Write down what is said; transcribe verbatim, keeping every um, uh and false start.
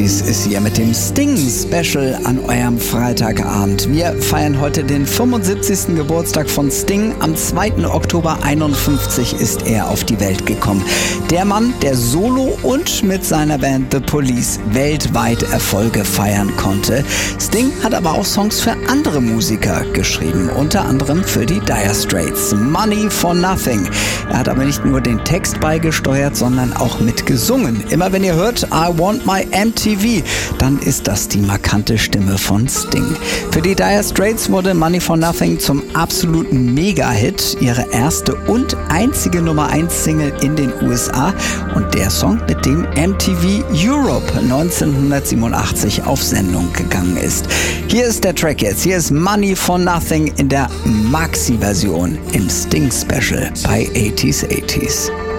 Dies ist hier mit dem Sting-Special an eurem Freitagabend. Wir feiern heute den fünfundsiebzigsten Geburtstag von Sting. Am zweiten Oktober einundfünfzig ist er auf die Welt gekommen. Der Mann, der solo und mit seiner Band The Police weltweit Erfolge feiern konnte. Sting hat aber auch Songs für andere Musiker geschrieben, unter anderem für die Dire Straits. Money for Nothing. Er hat aber nicht nur den Text beigesteuert, sondern auch mitgesungen. Immer wenn ihr hört I Want My M T V, dann ist das die markante Stimme von Sting. Für die Dire Straits wurde Money for Nothing zum absoluten Mega-Hit, ihre erste und einzige Nummer eins Single in den U S A und der Song, mit dem M T V Europe neunzehnhundertsiebenundachtzig auf Sendung gegangen ist. Hier ist der Track jetzt, hier ist Money for Nothing in der Maxi-Version im Sting-Special bei eighties eighties.